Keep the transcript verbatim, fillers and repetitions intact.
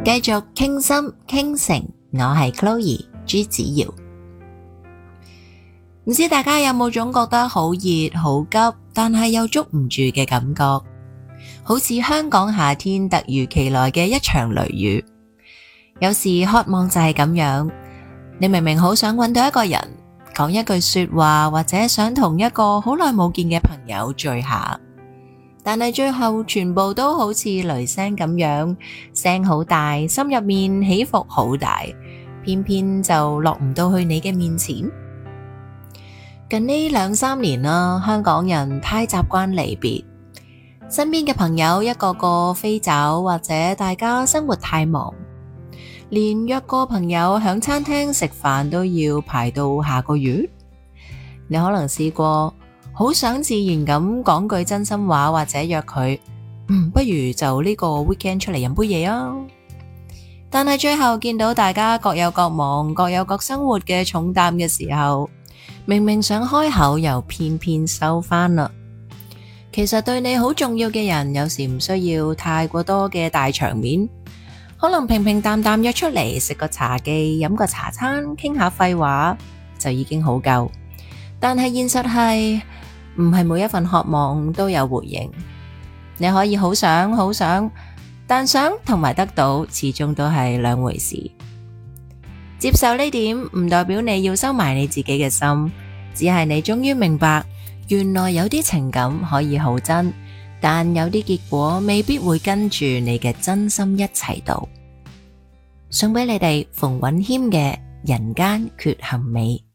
繼續傾心傾情，我係 Chloe 朱子瑤。唔知大家有冇種覺得好熱好急，但係又捉唔住嘅感覺，好似香港夏天突如其來嘅一場雷雨。有時渴望就係咁樣，你明明好想搵到一個人講一句說話，或者想同一個好耐冇見嘅朋友聚下，但係最後全部都好似雷聲咁樣，聲好大，心入面起伏好大，偏偏就落唔到去你嘅面前。近呢兩三年啦，香港人太習慣離別，身邊嘅朋友一個個飛走，或者大家生活太忙，連約個朋友響餐廳食飯都要排到下個月。你可能試過好想自然咁講句真心話，或者約佢，嗯，不如就呢個 weekend 出嚟飲杯嘢啊。但係最後見到大家各有各忙，各有各生活嘅重擔嘅時候，明明想開口，又偏偏收返啦。其實對你好重要嘅人，有時唔需要太過多嘅大場面，可能平平淡淡約出嚟食個茶記，飲個茶餐，傾下廢話就已經好夠。但係現實係唔係每一份渴望都有回應。你可以好想好想，但想同埋得到始終都係兩回事。接受呢點唔代表你要收埋你自己嘅心，只係你終於明白，原來有啲情感可以好真，但有啲結果未必會跟住你嘅真心一齊到。送俾你哋馮允謙嘅《人間缺陷美》。